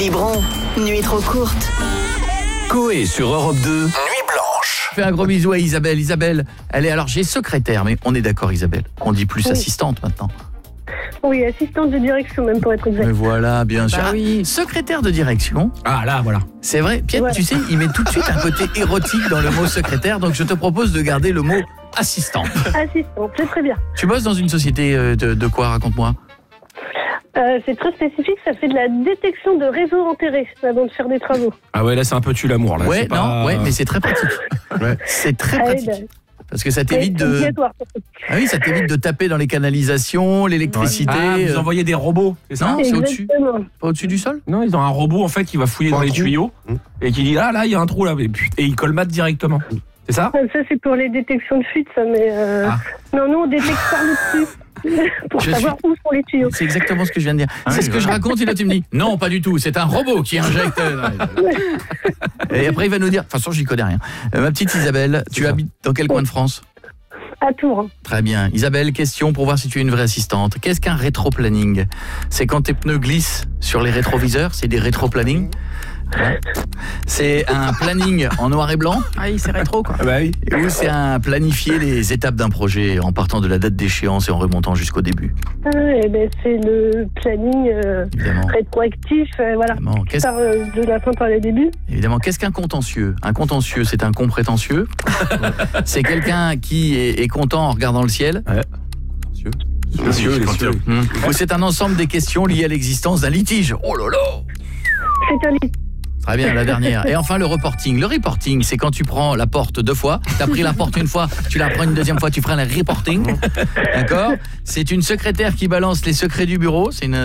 Biberon, nuit trop courte. Coé sur Europe 2, Nuit Blanche. Je fais un gros bisou à Isabelle. Isabelle, elle est, alors j'ai secrétaire, mais on est d'accord Isabelle, on dit plus assistante maintenant. Oui, assistante de direction même pour être exact. Mais voilà, bien sûr. oui. Secrétaire de direction. Ah là, voilà. C'est vrai, Pierre, Ouais. tu sais, il met tout de suite un côté érotique dans le mot secrétaire, donc je te propose de garder le mot assistante. Assistante, c'est très bien. Tu bosses dans une société de quoi, raconte-moi? C'est très spécifique, ça fait de la détection de réseaux enterrés avant de faire des travaux. Ah ouais, là c'est un peu tue l'amour là. Ouais, c'est pas... mais c'est très pratique. Ouais. C'est très Ah, pratique. oui, Parce que ça t'évite de... obligatoire, surtout. Ah oui, ça t'évite de taper dans les canalisations, l'électricité. Ah, vous envoyez des robots, c'est ça? Non, c'est au-dessus. Exactement. Pas au-dessus du sol? Non, ils ont un robot en fait qui va fouiller dans les tuyaux et qui dit ah là il y a un trou là et il colmate directement. C'est ça? Ça c'est pour les détections de fuite, ça, mais non, nous on détecte par le dessus pour Je savoir où sont les tuyaux. C'est exactement ce que je viens de dire. C'est ce que je raconte et là tu me dis non, pas du tout, c'est un robot qui injecte. Et après il va nous dire, de toute façon j'y connais rien. Ma petite Isabelle, tu habites dans quel coin de France? À Tours. Très bien. Isabelle, question pour voir si tu es une vraie assistante. Qu'est-ce qu'un rétro-planning? C'est quand tes pneus glissent sur les rétroviseurs, c'est des rétro-planning. C'est un planning en noir et blanc. Ah oui, c'est rétro quoi. Bah oui. Ou c'est un planifier les étapes d'un projet en partant de la date d'échéance et en remontant jusqu'au début. Et ben c'est le planning Évidemment. rétroactif, voilà. Évidemment. Qui part de la fin par le début. Évidemment, qu'est-ce qu'un contentieux? Un contentieux, c'est un con prétentieux. C'est quelqu'un qui est content en regardant le ciel. Ou c'est un ensemble des questions liées à l'existence d'un litige. Oh là là! C'est un lit. Très bien, la dernière. Et enfin, le reporting. Le reporting, c'est quand tu prends la porte 2 fois. Tu as pris la porte une fois, tu la prends une deuxième fois, tu feras le reporting. D'accord? C'est une secrétaire qui balance les secrets du bureau. C'est une